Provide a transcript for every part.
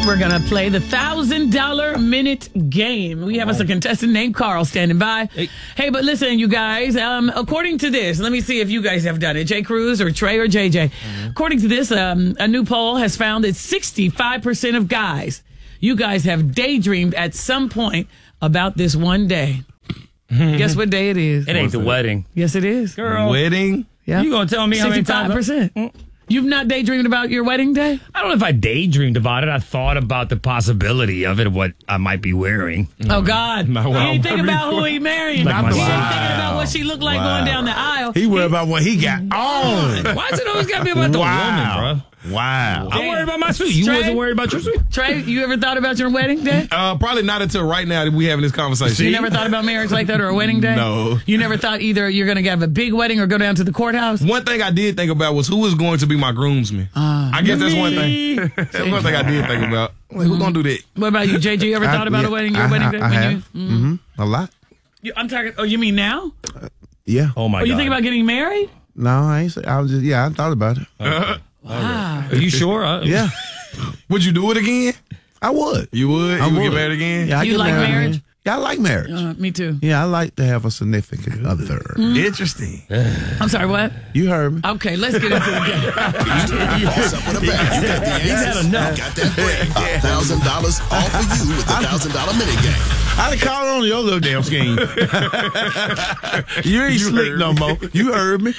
We're going to play the $1,000 minute game. We have us a contestant named Carl standing by. Hey, but listen, you guys, according to this, let me see if you guys have done it, Jay Cruz or Trey or JJ. According to this, a new poll has found that 65% of guys, you guys have daydreamed at some point about this one day. Guess what day it is? It ain't the wedding. Yes, it is. Girl. Wedding? Yeah. You gonna tell me how many times? 65%. You've not daydreamed about your wedding day? I don't know if I daydreamed about it. I thought about the possibility of it, what I might be wearing. Oh, God. No, He well, didn't think about who he marrying. Like He ain't myself. thinking about what she looked like going down the aisle. He worried about what he got on. Why is it always gotta be about the woman, bro? Wow. I'm worried about my suit. You Trey? wasn't worried about your suit? Trey, you ever thought about your wedding day? Probably not until right now that we having this conversation. You never thought about marriage like that or a wedding day? No. You never thought either you're going to have a big wedding or go down to the courthouse? One thing I did think about was who was going to be my groomsman. I guess that's one thing. That's one thing I did think about. Like, who's going to do that? What about you, JG? You ever thought about a wedding, your wedding day? I have. A lot. I'm talking, oh, you mean now? Yeah. Oh, my God. You think about getting married? No, I ain't say. I was just. Yeah, I thought about it. Wow. Are you sure? Yeah, Would you do it again? I would. You would? I You would would. get married again? Yeah, I You get like married marriage? again. Yeah, I like marriage. Me too. Yeah, I like to have a significant other. Interesting. I'm sorry, what? You heard me. Okay, let's get into the game. Boss up with a bag. You got the answers. enough. You got that bread. $1,000 all for you with the $1,000 minute game. I done called on your little damn scheme. You ain't slick no more. You heard me.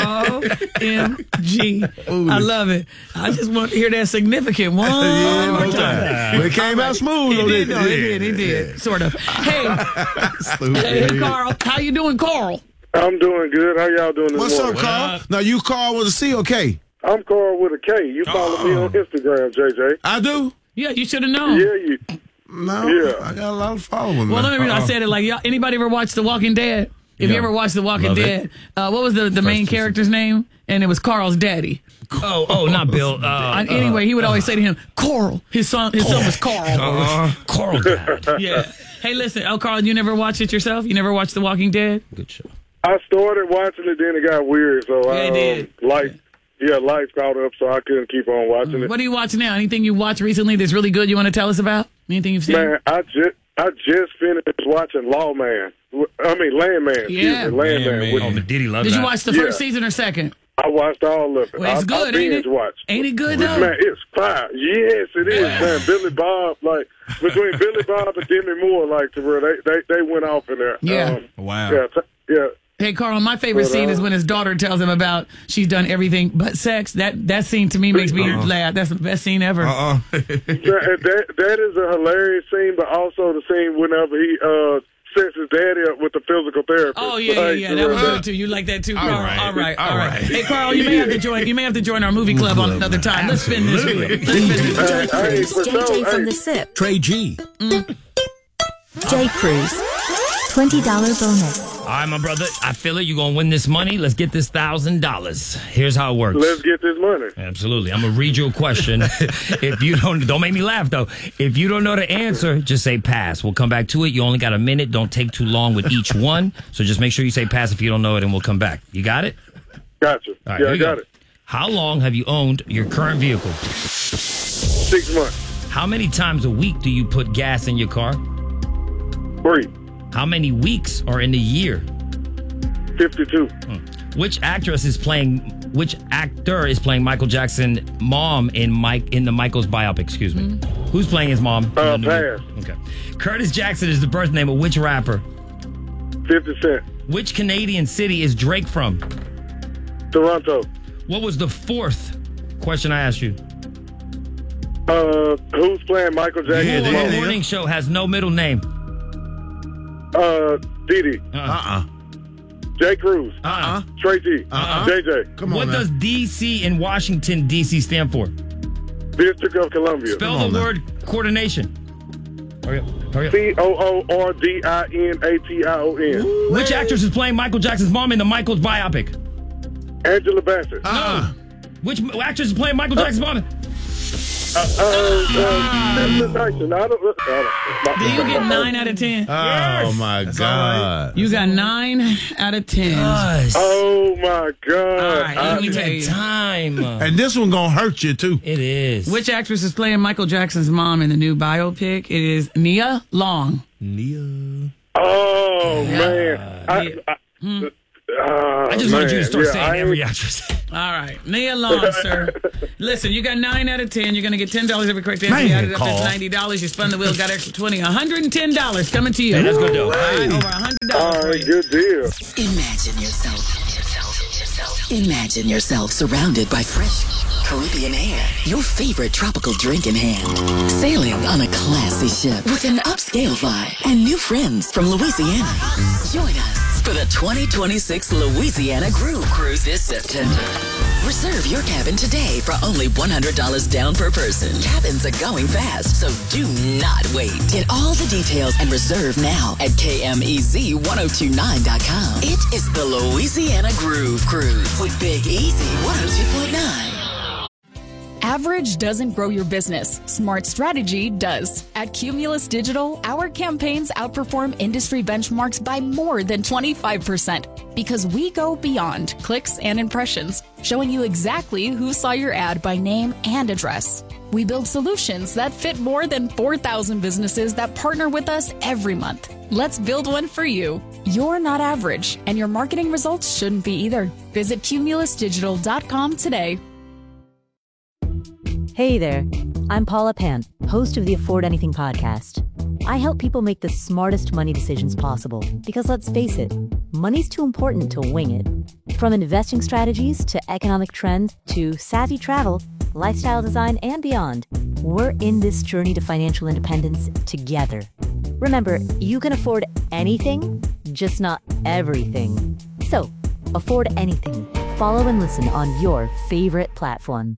OMG. I love it. I just want to hear that significant one more time. But it came out smooth. It though, did, didn't though. It did, sort of. Hey, Carl, how you doing, Carl? I'm doing good. How y'all doing this What's up, morning? Carl? Now, you Carl with a C or K? I'm Carl with a K. You follow me on Instagram, JJ. I do? Yeah, you should have known. Yeah, you. No. Yeah. I got a lot of followers. Well, let me I said it like, y'all, anybody ever watched The Walking Dead? If you ever watched The Walking Love Dead, what was the main character's name? And it was Carl's daddy. Oh, not Bill. Anyway, he would always say to him, Coral. His son was Carl. Coral Guy. Yeah. Hey, listen. Oh, Carl, you never watched it yourself? You never watched The Walking Dead? Good show. I started watching it, then it got weird. So Yeah, it did. life caught up, so I couldn't keep on watching it. What do you watch now? Anything you watched recently that's really good you want to tell us about? Anything you've seen? Man, I just finished watching Landman. Yeah. Landman. Oh, but Diddy loves Did that. you watch the first season or second? I watched all of it. Well, it's good, I ain't it? binge watched. Ain't it good, though? Man, it's fire. Yes, it is, man. Billy Bob, like, between Billy Bob and Demi Moore, like, to where they went off in there. Yeah. Wow. Yeah. Hey, Carl, my favorite scene is when his daughter tells him about she's done everything but sex. That scene, to me, makes me laugh. That's the best scene ever. That is a hilarious scene, but also the scene whenever he sets his daddy up with the physical therapist. Oh, yeah. That was good, too. You like that, too, Carl? All right. Hey, Carl, you may have to join our movie club on another time. Let's spin this wheel. Jay Cruz, for JJ sure. from Hey. The Sip. Trey G. Jay Cruz, $20 bonus. All right, my brother. I feel it. You're going to win this money. Let's get this $1,000. Here's how it works. Let's get this money. Absolutely. I'm going to read you a question. If you don't make me laugh, though. If you don't know the answer, just say pass. We'll come back to it. You only got a minute. Don't take too long with each one. So just make sure you say pass if you don't know it, and we'll come back. You got it? Gotcha. All right, Yeah, here I we got go. it. How long have you owned your current vehicle? 6 months. How many times a week do you put gas in your car? 3. How many weeks are in the year? 52. Which actor is playing Michael Jackson's mom in the Michael's biopic? Excuse me. Who's playing his mom? Pass. Okay. Curtis Jackson is the birth name of which rapper? 50 Cent. Which Canadian city is Drake from? Toronto. What was the fourth question I asked you? Who's playing Michael Jackson's The mom? morning show has no middle name. Didi. Jay Cruz. Trey G. JJ. Come on, What man. does DC in Washington, D.C. stand for? District of Columbia. Spell on the now. word coordination. Hurry up. COORDINATION. Which actress is playing Michael Jackson's mom in the Michael's biopic? Angela Bassett. Which actress is playing Michael Jackson's mom? Temptation. Do you get 9 out of 10? Oh, my God. You got 9 out of 10. Us. Oh, my God. All right, let me You tell had you. time. And this one going to hurt you, too. It is. Which actress is playing Michael Jackson's mom in the new biopic? It is Nia Long. Oh, man. I just want you to start saying every actress. All right. Nia Long, sir. Listen, you got 9 out of 10. You're going to get $10 every correct answer. You added up, that's $90. You spun the wheel, got extra $20. $110 coming to you. Hey, that's good, though. All right, over $100 All for right, you. good deal. Imagine yourself surrounded by fresh Caribbean air, your favorite tropical drink in hand, sailing on a classy ship with an upscale vibe and new friends from Louisiana. Join us for the 2026 Louisiana Groove Cruise this September. Reserve your cabin today for only $100 down per person. Cabins are going fast, so do not wait. Get all the details and reserve now at KMEZ1029.com. It is the Louisiana Groove Cruise with Big Easy 102.9. Average doesn't grow your business. Smart strategy does. At Cumulus Digital, our campaigns outperform industry benchmarks by more than 25% because we go beyond clicks and impressions, showing you exactly who saw your ad by name and address. We build solutions that fit more than 4,000 businesses that partner with us every month. Let's build one for you. You're not average, and your marketing results shouldn't be either. Visit cumulusdigital.com today. Hey there, I'm Paula Pant, host of the Afford Anything podcast. I help people make the smartest money decisions possible because let's face it, money's too important to wing it. From investing strategies to economic trends to savvy travel, lifestyle design, and beyond, we're in this journey to financial independence together. Remember, you can afford anything, just not everything. So, afford anything. Follow and listen on your favorite platform.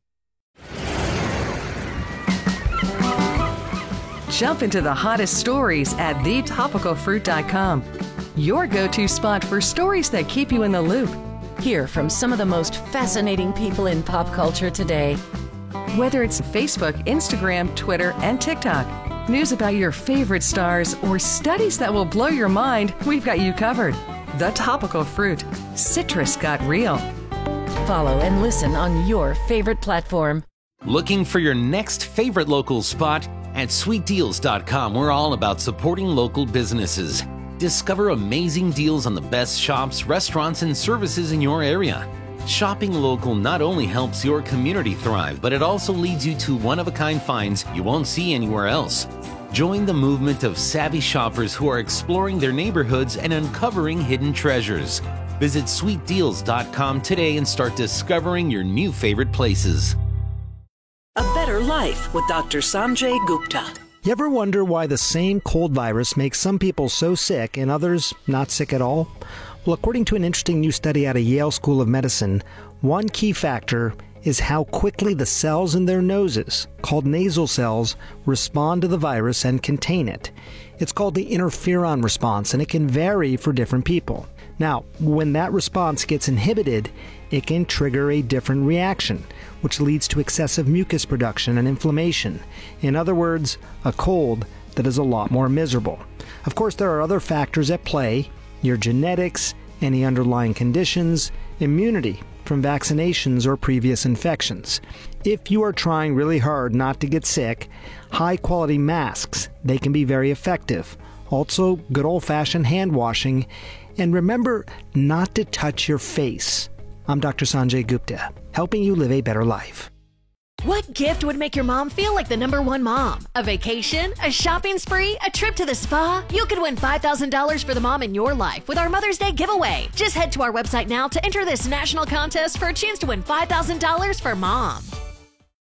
Jump into the hottest stories at thetopicalfruit.com. Your go-to spot for stories that keep you in the loop. Hear from some of the most fascinating people in pop culture today. Whether it's Facebook, Instagram, Twitter, and TikTok, news about your favorite stars, or studies that will blow your mind, we've got you covered. The Topical Fruit. Citrus got real. Follow and listen on your favorite platform. Looking for your next favorite local spot? At sweetdeals.com, we're all about supporting local businesses. Discover amazing deals on the best shops, restaurants, and services in your area. Shopping local not only helps your community thrive, but it also leads you to one-of-a-kind finds you won't see anywhere else. Join the movement of savvy shoppers who are exploring their neighborhoods and uncovering hidden treasures. Visit sweetdeals.com today and start discovering your new favorite places. A Better Life with Dr. Sanjay Gupta. You ever wonder why the same cold virus makes some people so sick and others not sick at all? Well, according to an interesting new study out of Yale School of Medicine, one key factor is how quickly the cells in their noses, called nasal cells, respond to the virus and contain it. It's called the interferon response, and it can vary for different people. Now, when that response gets inhibited, it can trigger a different reaction, which leads to excessive mucus production and inflammation. In other words, a cold that is a lot more miserable. Of course, there are other factors at play: your genetics, any underlying conditions, immunity from vaccinations or previous infections. If you are trying really hard not to get sick, high-quality masks, they can be very effective. Also, good old-fashioned hand washing. And remember not to touch your face. I'm Dr. Sanjay Gupta, helping you live a better life. What gift would make your mom feel like the #1 mom? A vacation? A shopping spree? A trip to the spa? You could win $5,000 for the mom in your life with our Mother's Day giveaway. Just head to our website now to enter this national contest for a chance to win $5,000 for mom.